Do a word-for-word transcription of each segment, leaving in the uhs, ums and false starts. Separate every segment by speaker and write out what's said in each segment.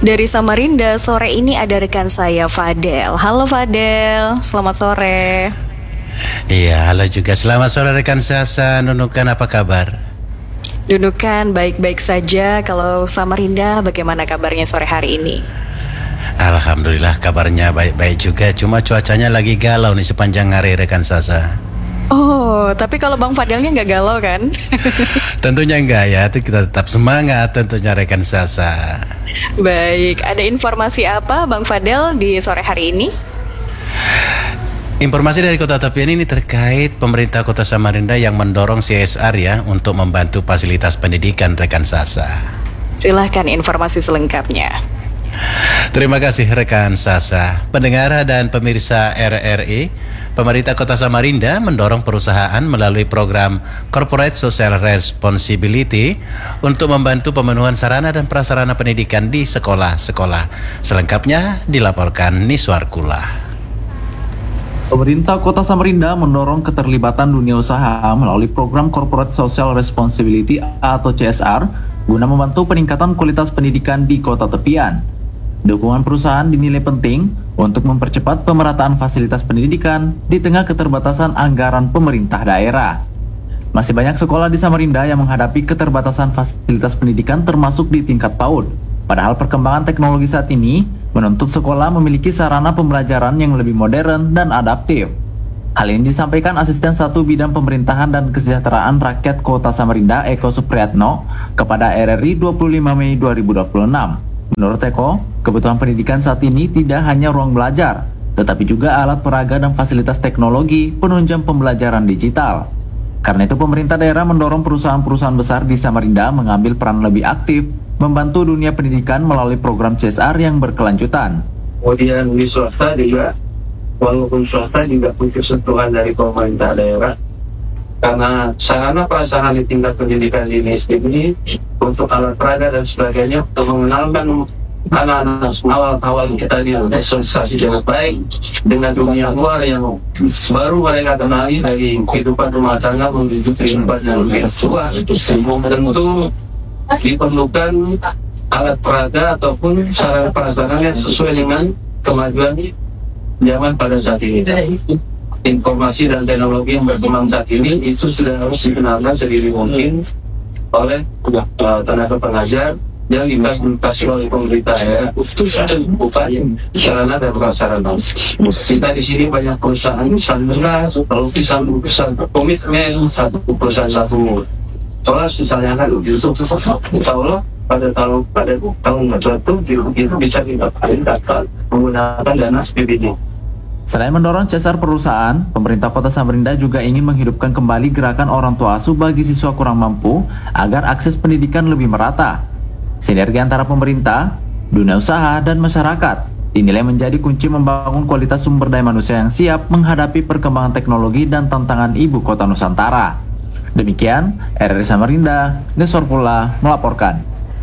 Speaker 1: Dari Samarinda, sore ini ada rekan saya Fadel. Halo Fadel, selamat sore.
Speaker 2: Iya, halo juga. Selamat sore rekan Sasa. Nunukan apa kabar?
Speaker 1: Nunukan baik-baik saja. Kalau Samarinda, bagaimana kabarnya sore hari ini?
Speaker 2: Alhamdulillah kabarnya baik-baik juga. Cuma cuacanya lagi galau nih sepanjang hari rekan Sasa.
Speaker 1: Oh, tapi kalau Bang Fadelnya nggak galau kan?
Speaker 2: Tentunya enggak ya, itu kita tetap semangat tentunya rekan Sasa.
Speaker 1: Baik, ada informasi apa Bang Fadel di sore hari ini?
Speaker 2: Informasi dari Kota Tepian ini terkait pemerintah Kota Samarinda yang mendorong C S R ya untuk membantu fasilitas pendidikan rekan Sasa.
Speaker 1: Silahkan informasi selengkapnya.
Speaker 2: Terima kasih rekan Sasa. Pendengar dan pemirsa R R I, pemerintah Kota Samarinda mendorong perusahaan melalui program Corporate Social Responsibility untuk membantu pemenuhan sarana dan prasarana pendidikan di sekolah-sekolah. Selengkapnya dilaporkan Niswar Kula.
Speaker 3: Pemerintah Kota Samarinda mendorong keterlibatan dunia usaha melalui program Corporate Social Responsibility atau C S R guna membantu peningkatan kualitas pendidikan di Kota Tepian. Dukungan perusahaan dinilai penting untuk mempercepat pemerataan fasilitas pendidikan di tengah keterbatasan anggaran pemerintah daerah. Masih banyak sekolah di Samarinda yang menghadapi keterbatasan fasilitas pendidikan termasuk di tingkat PAUD. Padahal perkembangan teknologi saat ini menuntut sekolah memiliki sarana pembelajaran yang lebih modern dan adaptif. Hal ini disampaikan Asisten satu Bidang Pemerintahan dan Kesejahteraan Rakyat Kota Samarinda, Eko Supriyatno, kepada R R I dua puluh lima Mei dua ribu dua puluh enam. Menurut Eko, kebutuhan pendidikan saat ini tidak hanya ruang belajar, tetapi juga alat peraga dan fasilitas teknologi penunjang pembelajaran digital. Karena itu pemerintah daerah mendorong perusahaan-perusahaan besar di Samarinda mengambil peran lebih aktif membantu dunia pendidikan melalui program C S R yang berkelanjutan.
Speaker 4: Kemudian di swasta juga, walaupun swasta juga punya sentuhan dari pemerintah daerah, karena sarana prasarana di tingkat pendidikan di S D ini untuk alat peraga dan sebagainya untuk mengenalkan anak-anak awal-awal kita di sosialisasi dengan baik dengan dunia luar yang baru mereka kenali dari kehidupan rumah tangga menuju kehidupan yang lebih tua. Tentu diperlukan alat peraga ataupun sarana prasarana yang sesuai dengan kemajuan zaman pada saat ini. Informasi dan teknologi yang berkembang saat ini itu sudah harus dikenalkan sedini mungkin oleh uh, tenaga pengajar yang diimplementasi oleh pemerintah ya, khusus dan upaya sarana dan prasarana. Kita di sini banyak perusahaan, misalnya kalau satu perusahaan komitmen satu perusahaan satu. Soalnya misalnya kan justru insya Allah pada tahun pada tahun tertentu itu bisa kita menggunakan dana S P B D.
Speaker 3: Selain mendorong C S R perusahaan, pemerintah Kota Samarinda juga ingin menghidupkan kembali gerakan orang tua asuh bagi siswa kurang mampu agar akses pendidikan lebih merata. Sinergi antara pemerintah, dunia usaha, dan masyarakat dinilai menjadi kunci membangun kualitas sumber daya manusia yang siap menghadapi perkembangan teknologi dan tantangan ibu kota Nusantara. Demikian, R R I Samarinda, Niswar Kula melaporkan.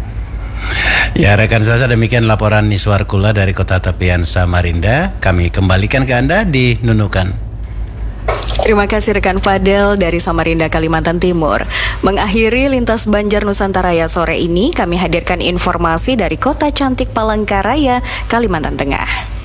Speaker 2: Ya rekan Sasa, demikian laporan Niswar Kula dari Kota Tepian Samarinda. Kami kembalikan ke Anda di Nunukan.
Speaker 1: Terima kasih rekan Fadel dari Samarinda, Kalimantan Timur. Mengakhiri Lintas Banjar Nusantara ya sore ini, kami hadirkan informasi dari Kota Cantik Palangkaraya, Kalimantan Tengah.